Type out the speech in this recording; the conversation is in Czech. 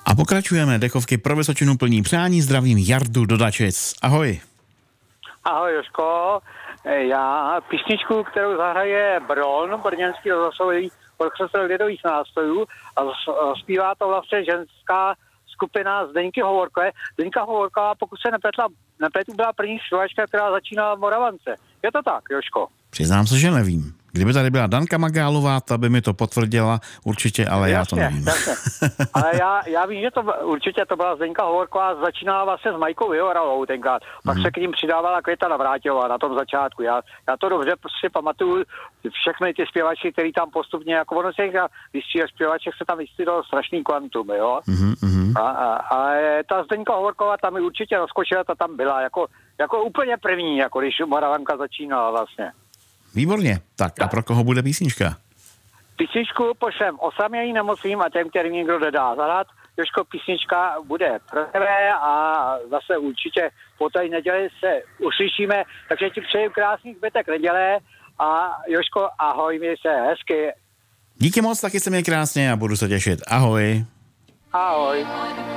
A pokračujeme. Dechovky pro Vysočinu plní přání. Zdravím Jardu do Dačic. Ahoj. Ahoj Jožko. Já písničku, kterou zahraje Bron, brněnský rozhlasový orchestr lidových nástrojů, a zpívá to vlastně ženská skupina Zdeňky Hovorkové. Zdeňka Hovorková, pokud se nepletu, byla první zpěvačka, která začínala v Moravance. Je to tak, Jožko? Přiznám se, že nevím. Kdyby tady byla Danka Magálová, ta by mi to potvrdila určitě, ale já to nevím. Jasně. Ale já vím, že to určitě to byla Zdeňka Hovorková, začínala vlastně s Majkou Vyhoralovou tenkrát. Pak se k ním přidávala Květa Navrátilová na tom začátku. Já to dobře prostě pamatuju, všechny ty zpěvačky, který tam postupně, jako ono se zpěvaček se tam vystřídalo strašný kvantum, jo. A ta Zdeňka Hovorková tam mi určitě rozkočila, ta tam byla jako úplně první, jako když Moravanka začínala vlastně. Výborně. Tak a pro koho bude písnička? Písničku pošlem osamělým nemocným a těm, kterým někdo nedá zadat. Jožko, písnička bude pro tebe a zase určitě po té neděli se uslyšíme, takže ti přeju krásný zbytek neděle a Jožko, ahoj, měj se hezky. Díky moc, taky se mě krásně a budu se těšit. Ahoj. Ahoj.